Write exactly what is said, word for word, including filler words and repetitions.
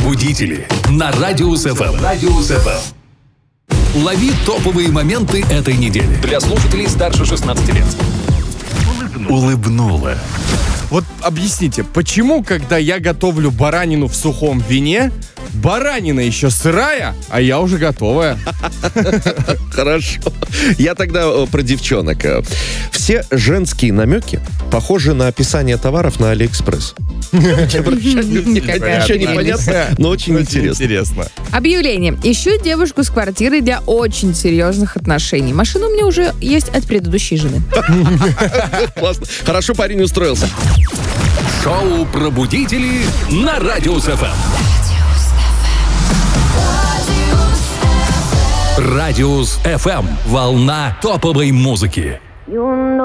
Пробудители на Радиус эф эм. Радиус эф эм. Лови топовые моменты этой недели. Для слушателей старше шестнадцати лет. Улыбнула. Вот объясните, почему, когда я готовлю баранину в сухом вине, баранина еще сырая, а я уже готовая? Хорошо. Я тогда э, про девчонок. Все женские намеки похожи на описание товаров на Алиэкспресс. Ничего не понятно, но очень интересно. Объявление. Ищу девушку с квартирой для очень серьезных отношений. Машина у меня уже есть от предыдущей жены. Классно. Хорошо парень устроился. Шоу «Пробудители» на Радиус эф эм. Радиус эф эм. Волна топовой музыки.